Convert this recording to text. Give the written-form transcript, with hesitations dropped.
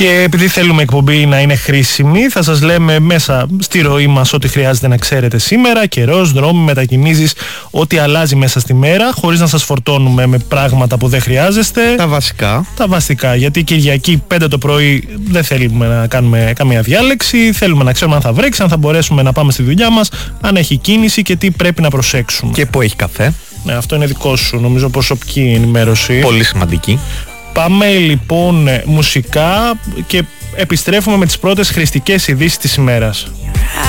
Και επειδή θέλουμε η εκπομπή να είναι χρήσιμη, θα σας λέμε μέσα στη ροή μας ό,τι χρειάζεται να ξέρετε σήμερα, καιρός, δρόμοι, μετακινήσεις, ό,τι αλλάζει μέσα στη μέρα, χωρίς να σας φορτώνουμε με πράγματα που δεν χρειάζεστε. Τα βασικά. Τα βασικά, γιατί Κυριακή 5 το πρωί δεν θέλουμε να κάνουμε καμία διάλεξη, θέλουμε να ξέρουμε αν θα βρέξει, αν θα μπορέσουμε να πάμε στη δουλειά μας, αν έχει κίνηση και τι πρέπει να προσέξουμε. Και που έχει καφέ. Ναι, αυτό είναι δικό σου, νομίζω, προσωπική ενημέρωση. Πολύ σημαντική. Πάμε λοιπόν μουσικά και επιστρέφουμε με τις πρώτες χρηστικές ειδήσεις της ημέρας.